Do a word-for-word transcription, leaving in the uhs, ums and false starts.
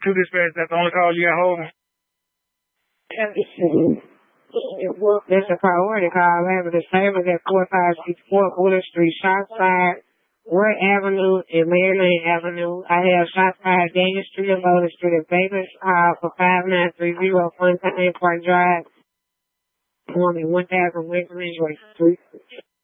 two dispatch. That's the only call you got hold of. That's a priority call. I have the disabled at four five six four Buller Street, Shotside, Ward Avenue, and Maryland Avenue. I have Shotside, Daniel Street, and Lotus Street, and Bayless Hall for five nine three zero Fontaine Park Drive. one thousand West Range, Street.